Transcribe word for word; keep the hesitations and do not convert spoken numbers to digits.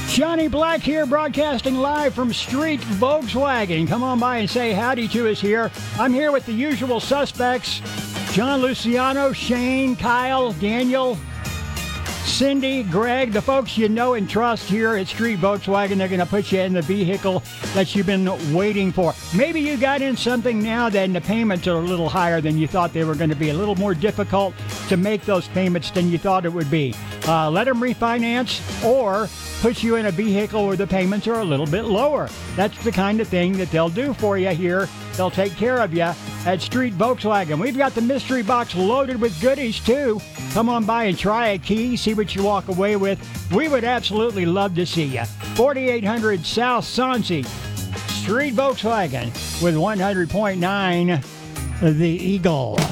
Johnny Black here, broadcasting live from Street Volkswagen. Come on by and say howdy to us here. I'm here with the usual suspects: John Luciano, Shane, Kyle, Daniel, Cindy, Greg, the folks you know and trust here at Street Volkswagen. They're going to put you in the vehicle that you've been waiting for. Maybe you got in something now that the payments are a little higher than you thought they were going to be, a little more difficult to make those payments than you thought it would be. Uh, let them refinance or put you in a vehicle where the payments are a little bit lower. That's the kind of thing that they'll do for you here. They'll take care of you at Street Volkswagen. We've got the mystery box loaded with goodies, too. Come on by and try a key, see what you walk away with. We would absolutely love to see you. forty-eight hundred South Soncy, Street Volkswagen with one hundred point nine The Eagle.